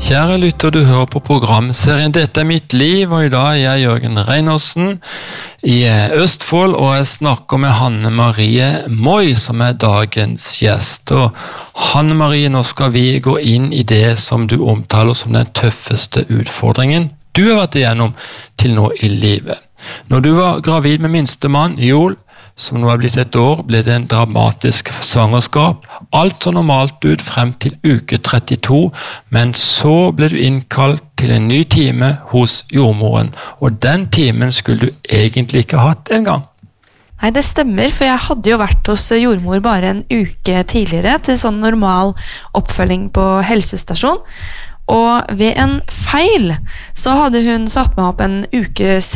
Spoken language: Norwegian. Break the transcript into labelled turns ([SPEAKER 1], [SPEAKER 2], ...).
[SPEAKER 1] Kjære lytter, du hører på programserien Dette mitt liv, og i dag er jeg Jørgen Reinersen i Østfold, og jeg snakker med Hanne Marie Moi, som er dagens gjest. Og Hanne Marie, nå skal vi gå inn i det som du omtaler som den tøffeste utfordringen du har vært igjennom til nå i livet. Når du var gravid med minstemann, Joel, som nå har blitt et år, ble det en dramatisk svangerskap. Alt så normalt ut frem til uke 32, men så ble du innkalt til en ny time hos jordmoren, og den timen skulle du egentlig ikke hatt en gang.
[SPEAKER 2] Nei, det stemmer, for jeg hadde jo vært hos jordmor bare en uke tidligere til sånn normal oppfølging på helsestasjon, og ved en feil så hadde hun satt meg opp en uke